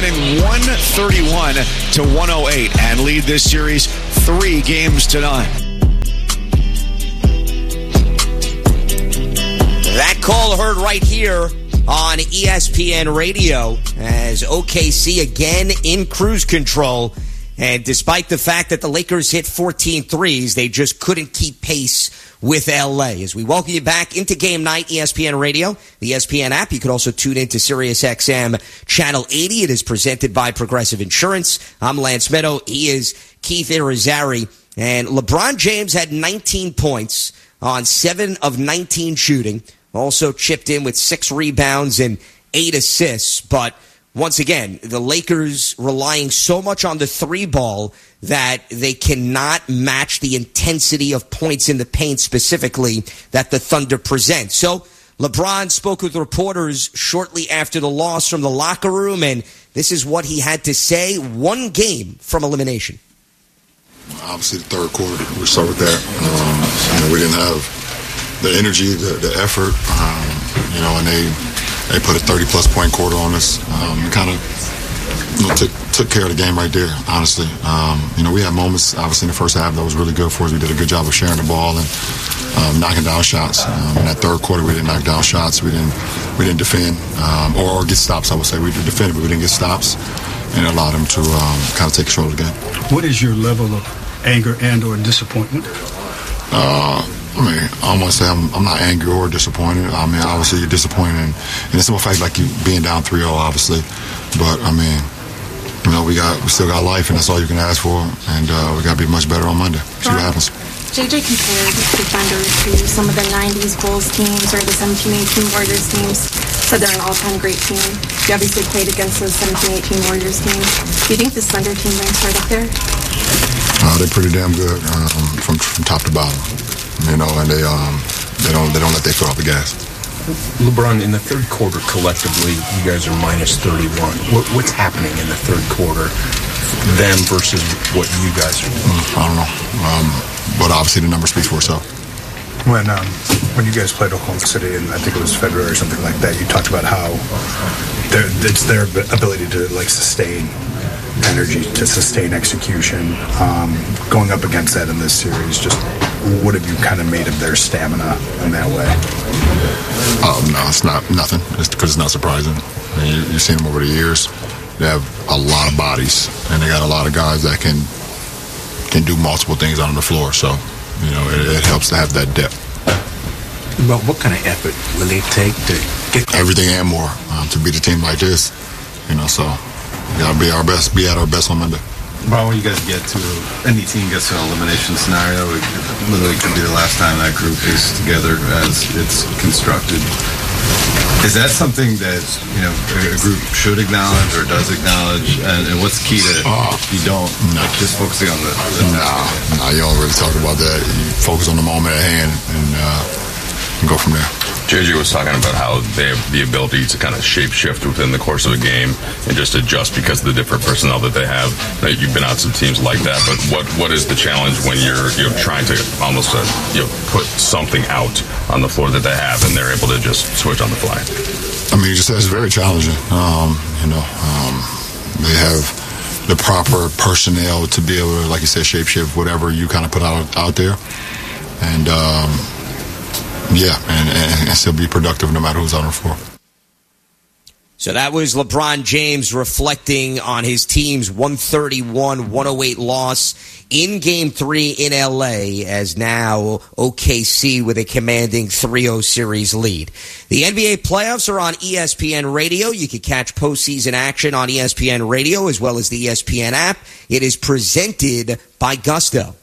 winning 131-108 and lead this series 3-0. That call heard right here on ESPN Radio as OKC again in cruise control. And despite the fact that the Lakers hit 14 threes, they just couldn't keep pace with LA. As we welcome you back into Game Night, ESPN Radio, the ESPN app. You can also tune into SiriusXM Channel 80. It is presented by Progressive Insurance. I'm Lance Meadow. He is Keith Irizarry. And LeBron James had 19 points on 7 of 19 shooting. Also chipped in with 6 rebounds and 8 assists. But once again, the Lakers relying so much on the 3-ball that they cannot match the intensity of points in the paint specifically that the Thunder present. So LeBron spoke with reporters shortly after the loss from the locker room, and this is what he had to say 1 game from elimination. Obviously, the third quarter, we start with that. We didn't have the energy, the effort, and they put a 30-plus point quarter on us. Kind of took care of the game right there, honestly. We had moments, obviously, in the first half that was really good for us. We did a good job of sharing the ball and knocking down shots. In that third quarter, we didn't knock down shots. We didn't defend or get stops, I would say. We defended, but we didn't get stops, and it allowed them to kind of take control of the game. What is your level of anger and or disappointment? I don't want to say I'm not angry or disappointed. Obviously you're disappointed, and the simple fact like you being down 3-0, obviously. But we still got life, and that's all you can ask for. And we got to be much better on Monday. See what happens. JJ compared the Thunder to some of the 90s Bulls teams or the 17-18 Warriors teams. Said they're an all-time great team. You obviously played against those 17-18 Warriors teams. Do you think this Thunder team ranks right up there? They're pretty damn good from top to bottom. And they don't let their foot off the gas. LeBron, in the third quarter, collectively, you guys are minus 31. What's happening in the third quarter, them versus what you guys are doing? I don't know. But obviously the number speaks for itself. When you guys played Oklahoma City, and I think it was February or something like that, you talked about how it's their ability to sustain energy, to sustain execution. Going up against that in this series, just what have you kind of made of their stamina in that way? No, it's not nothing. It's because it's not surprising. You've seen them over the years. They have a lot of bodies, and they got a lot of guys that can do multiple things on the floor. So, it helps to have that depth. But what kind of effort will it take to get everything and more to beat a team like this? So we gotta be at our best on Monday. Well, when you guys get to any team gets to an elimination scenario, it literally could be the last time that group is together as it's constructed. Is that something that a group should acknowledge or does acknowledge? And what's key to if you don't just focusing on the No, you don't really talk about that. You focus on the moment at hand and go from there. JJ was talking about how they have the ability to kind of shape-shift within the course of a game and just adjust because of the different personnel that they have. You've been on some teams like that, but what is the challenge when you're trying to almost put something out on the floor that they have and they're able to just switch on the fly? It's very challenging. They have the proper personnel to be able to, like you said, shape-shift whatever you kind of put out there. And and still be productive no matter who's on the floor. So that was LeBron James reflecting on his team's 131-108 loss in Game 3 in L.A. as now OKC with a commanding 3-0 series lead. The NBA playoffs are on ESPN Radio. You can catch postseason action on ESPN Radio as well as the ESPN app. It is presented by Gusto.